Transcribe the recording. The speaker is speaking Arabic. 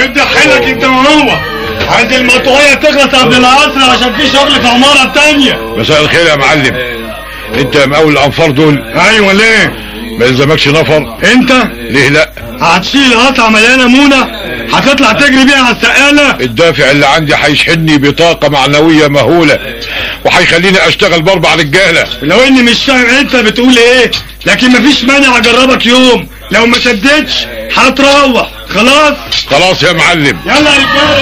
شد حيلك انت وهو، عايز المطوية تخلص قبل العصر عشان في شغل في عمارة تانية. مساء الخير يا معلم، انت مقاول الانفار دول؟ ايوه ليه؟ ما يلزمكش نفر؟ انت؟ ليه لا؟ هتشيل قطعة مليانة مونة هتطلع تجري بيها على السقالة؟ الدافع اللي عندي هيشحنني بطاقة معنوية مهولة وهيخليني اشتغل ب4 رجالة. لو اني مش فاهم انت بتقول ايه، لكن مفيش مانع اجربك يوم، لو ما شدتش هتروح. خلاص خلاص يا معلم. يلا يا رجالة.